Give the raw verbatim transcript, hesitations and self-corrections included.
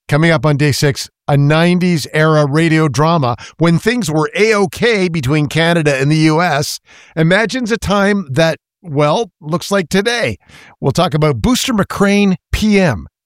Coming up on day six, a nineties era radio drama when things were A-OK between Canada and the U S imagines a time that, well, looks like today. We'll talk about Booster McCrane P M